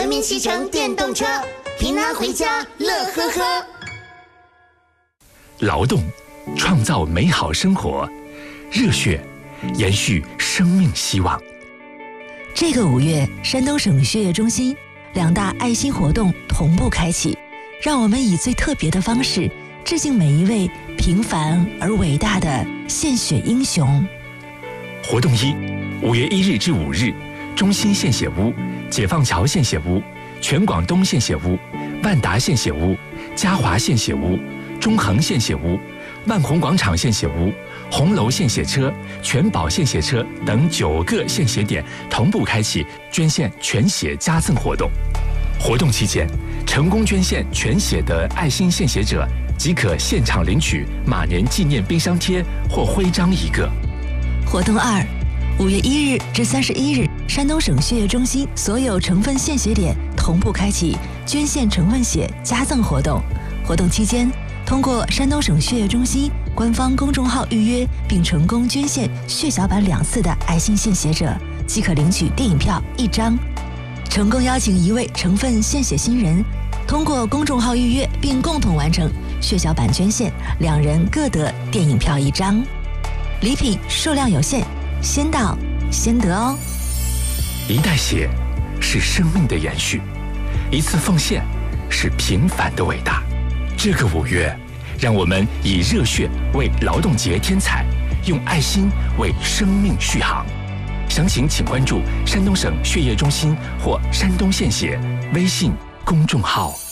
文明骑乘电动车，平安回家乐呵呵。 劳动，创造美好生活；热血，延续生命希望。 这个5月，山东省血液中心2大爱心活动同步开启，让我们以最特别的方式致敬每一位平凡而伟大的献血英雄。 活动1，5月1日至5日，中心献血屋、解放桥献血屋、全广东献血屋、万达献血屋、嘉华献血屋、中恒献血屋、万虹广场献血屋、红楼献血车、全宝献血车等9个献血点同步开启捐献全血加赠活动。活动期间，成功捐献全血的爱心献血者即可现场领取马年纪念冰箱贴或徽章1个。 活动2， 5月1日至31日，山东省血液中心所有成分献血点同步开启捐献成分血加赠活动。活动期间，通过山东省血液中心官方公众号预约并成功捐献血小板2次的爱心献血者，即可领取电影票1张。成功邀请1位成分献血新人，通过公众号预约并共同完成血小板捐献，2人各得电影票1张。礼品数量有限，先到先得哦。 一袋血是生命的延续，一次奉献是平凡的伟大。这个5月，让我们以热血为劳动节添彩，用爱心为生命续航。详情请关注山东省血液中心或山东献血微信公众号。